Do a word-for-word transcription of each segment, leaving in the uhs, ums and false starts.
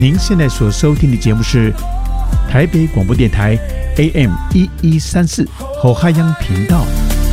您现在所收听的节目是台北广播电台 A M 一一三四侯哈央频道。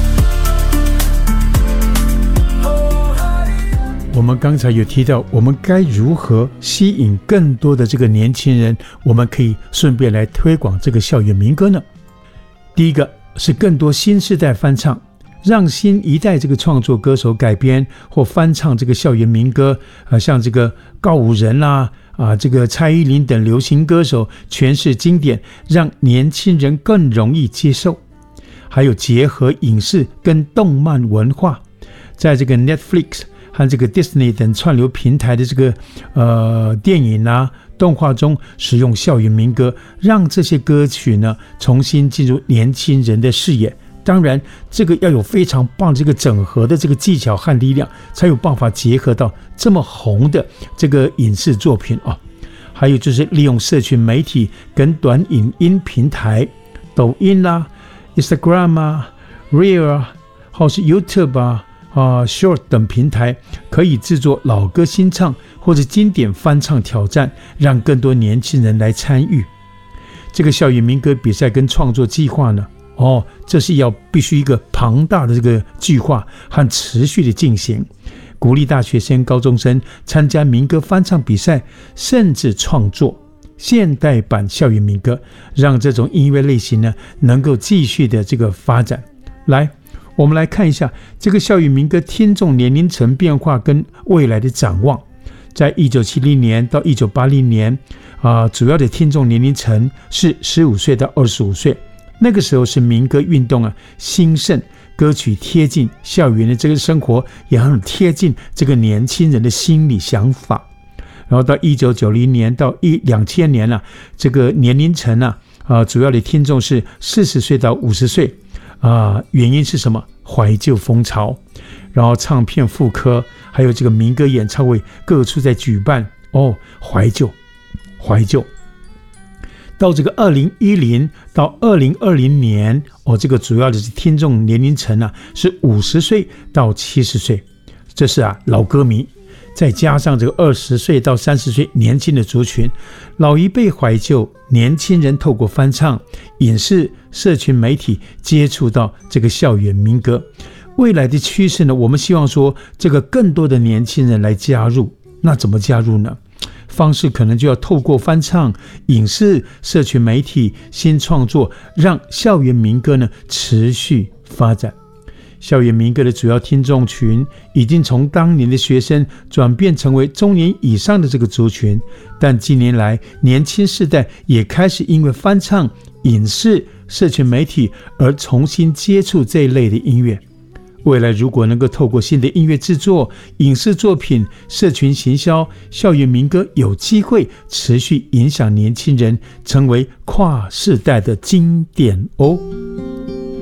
我们刚才有提到，我们该如何吸引更多的这个年轻人，我们可以顺便来推广这个校园民歌呢？第一个是更多新世代翻唱，让新一代这个创作歌手改编或翻唱这个校园民歌，呃，像这个告五人啦、啊，啊，这个蔡依林等流行歌手诠释经典，让年轻人更容易接受。还有结合影视跟动漫文化，在这个 Netflix 和这个 Disney 等串流平台的这个呃电影啊、动画中使用校园民歌，让这些歌曲呢重新进入年轻人的视野。当然，这个要有非常棒的这个整合的这个技巧和力量，才有办法结合到这么红的这个影视作品啊。还有就是利用社群媒体跟短影音平台，抖音啦、啊、Instagram 啊、Reel 啊，或是 YouTube 啊、啊 Short 等平台，可以制作老歌新唱或者经典翻唱挑战，让更多年轻人来参与。这个校园民歌比赛跟创作计划呢？哦，这是要必须一个庞大的这个计划和持续的进行，鼓励大学生、高中生参加民歌翻唱比赛，甚至创作现代版校园民歌，让这种音乐类型呢能够继续的这个发展。来，我们来看一下这个校园民歌听众年龄层变化跟未来的展望。在一九七零年到一九八零年，啊，主要的听众年龄层是十五岁到二十五岁。那个时候是民歌运动啊兴盛，歌曲贴近校园的这个生活，也很贴近这个年轻人的心理想法。然后到一九九零年到两千年啊，这个年龄层啊，啊主要的听众是四十岁到五十岁啊，原因是什么？怀旧风潮，然后唱片复刻，还有这个民歌演唱会各处在举办哦，怀旧，怀旧。到这个二零一零到二零二零年，哦，这个主要的听众年龄层啊是五十岁到七十岁，这是啊老歌迷，再加上这个二十岁到三十岁年轻的族群，老一辈怀旧，年轻人透过翻唱、影视、社群媒体接触到这个校园民歌。未来的趋势呢，我们希望说这个更多的年轻人来加入，那怎么加入呢？方式可能就要透过翻唱、影视、社群媒体、新创作，让校园民歌呢持续发展。校园民歌的主要听众群已经从当年的学生转变成为中年以上的这个族群，但近年来年轻世代也开始因为翻唱、影视、社群媒体而重新接触这一类的音乐。未来如果能够透过新的音乐制作、影视作品、社群行销，校园民歌有机会持续影响年轻人，成为跨世代的经典哦。